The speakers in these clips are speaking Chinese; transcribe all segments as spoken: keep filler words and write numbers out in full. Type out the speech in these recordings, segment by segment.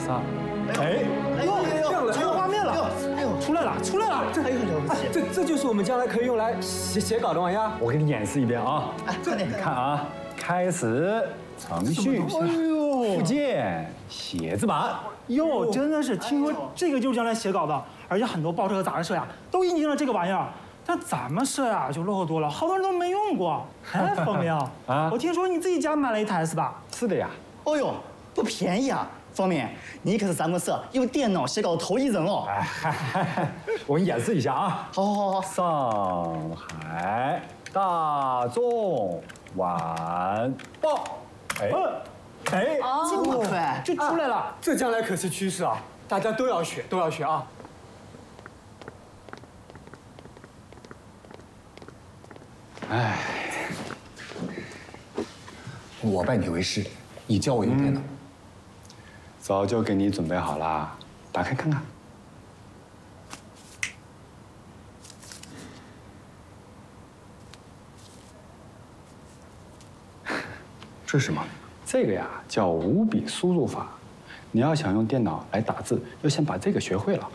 上。哎， 哎呦哎呦，出画面了！哎呦，出来了出来了！这哎呦了不起！ 这这就是我们将来可以用来写写稿的玩意儿。 我给你演示一遍啊！ 哎，快点看啊，开始程序， 哎呦， 附件写字板。 哟，真的是听说这个就是将来写稿的，而且很多报社和杂志社呀都引进了这个玩意儿。但咱们社呀就落后多了，好多人都没用过。哎，方明啊，我听说你自己家买了一台是吧？ 是的呀。 哦呦，不便宜啊！方明，你可是咱们社用电脑写稿的头一人哦。 哎，我给你演示一下啊。 好好好好。 上海大众晚报。哎。哎， 这么快就出来了， 啊，这将来可是趋势啊！大家都要学，都要学啊！ 哎，我拜你为师，你教我用电脑。 嗯、早就给你准备好了，打开看看。 这是什么？ 这个呀叫五笔输入法，你要想用电脑来打字，要先把这个学会了。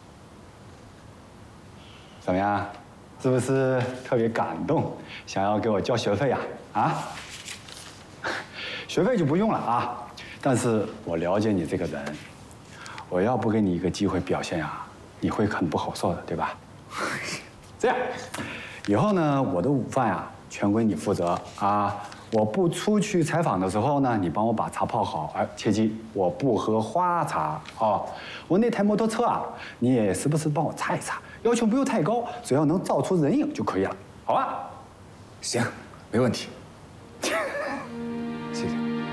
怎么样？是不是特别感动？想要给我交学费呀？啊？学费就不用了啊，但是我了解你这个人，我要不给你一个机会表现呀，你会很不好受的，对吧？这样，以后呢，我的午饭呀全归你负责啊。我不出去采访的时候呢，你帮我把茶泡好，而切记我不喝花茶哦。我那台摩托车啊，你也时不时帮我擦一擦，要求不用太高，只要能照出人影就可以了，好吧？ 行，没问题。谢谢。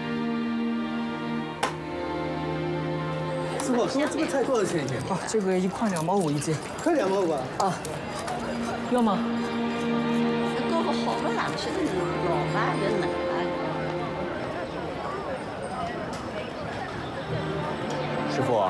师傅，这个菜多少钱一斤？ 啊，这个一块两毛五一斤。 快两毛五啊？啊， 要吗？ 搞个好不郎些的老板人呢。 师傅，